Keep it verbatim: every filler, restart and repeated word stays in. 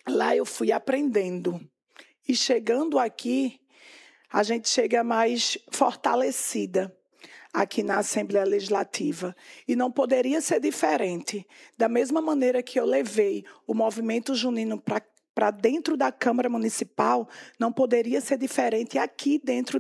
lá eu fui aprendendo. E chegando aqui, a gente chega mais fortalecida aqui na Assembleia Legislativa. E não poderia ser diferente. Da mesma maneira que eu levei o movimento junino para para dentro da Câmara Municipal, não poderia ser diferente aqui dentro